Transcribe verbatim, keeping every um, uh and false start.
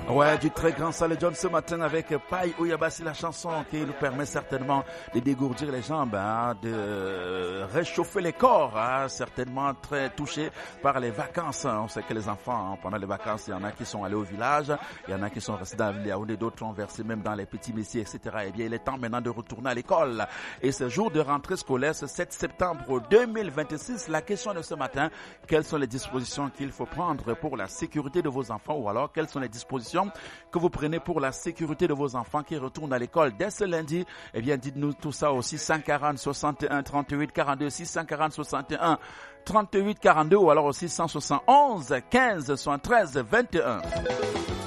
Ouais, du très grand Sale John ce matin avec Paille Oyaba, c'est la chanson qui nous permet certainement de dégourdir les jambes, hein, de réchauffer les corps, hein, certainement très touchés par les vacances. On sait que les enfants, hein, pendant les vacances, il y en a qui sont allés au village, il y en a qui sont restés dans la ville Yaoundé, d'autres ont versé même dans les petits messiers, et cetera. Eh bien, il est temps maintenant de retourner à l'école. Et ce jour de rentrée scolaire, ce sept septembre deux mille vingt-six, la question de ce matin, quelles sont les dispositions qu'il faut prendre pour la sécurité de vos enfants, ou alors quelles sont les dispositions que vous prenez pour la sécurité de vos enfants qui retournent à l'école dès ce lundi? Eh bien, dites-nous tout ça au six cent quarante, soixante et un, trente-huit, quarante-deux, six cent quarante, soixante et un, trente-huit, quarante-deux ou alors au six cent soixante et onze, quinze, soixante-treize, vingt et un.